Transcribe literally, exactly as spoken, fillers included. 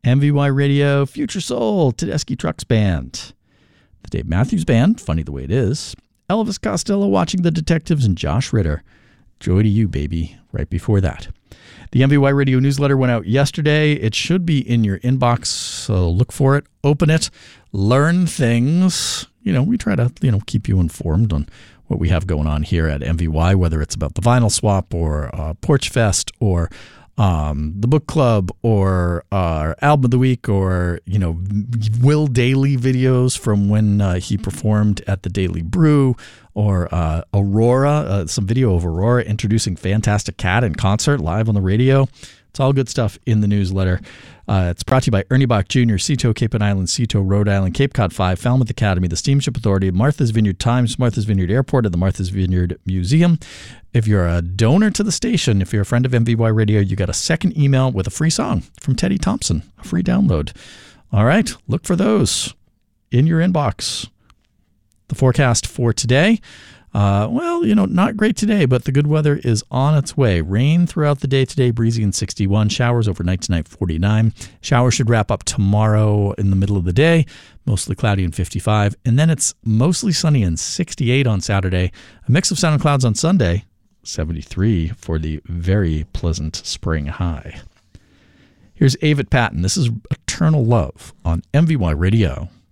M V Y Radio, Future Soul, Tedeschi Trucks Band, the Dave Matthews Band, Funny the Way It Is, Elvis Costello, Watching the Detectives, and Josh Ritter, Joy to You, Baby, right before that. The M V Y Radio newsletter went out yesterday. It should be in your inbox, so look for it, open it, learn things. You know, we try to, you know, keep you informed on what we have going on here at M V Y, whether it's about the Vinyl Swap or uh, Porch Fest or um, the book club or our album of the week, or, you know, Will Daly videos from when uh, he performed at the Daily Brew, or uh, Aurora, uh, some video of Aurora introducing Fantastic Cat in concert live on the radio. It's all good stuff in the newsletter. Uh, it's brought to you by Ernie Bach Junior, Seto, Cape and Island, Seto, Rhode Island, Cape Cod five, Falmouth Academy, the Steamship Authority, Martha's Vineyard Times, Martha's Vineyard Airport, and the Martha's Vineyard Museum. If you're a donor to the station, if you're a friend of M V Y Radio, you got a second email with a free song from Teddy Thompson, a free download. All right, look for those in your inbox. The forecast for today. Uh, well, you know, not great today, but the good weather is on its way. Rain throughout the day today, breezy and sixty-one. Showers overnight tonight, forty-nine. Showers should wrap up tomorrow in the middle of the day, mostly cloudy and fifty-five. And then it's mostly sunny and sixty-eight on Saturday. A mix of sun and clouds on Sunday, seventy-three for the very pleasant spring high. Here's Avett Patton. This is Eternal Love on M V Y Radio.